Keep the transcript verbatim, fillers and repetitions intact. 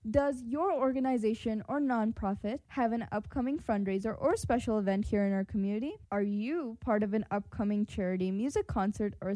Does your organization or nonprofit have an upcoming fundraiser or special event here in our community? Are you part of an upcoming charity, music concert, or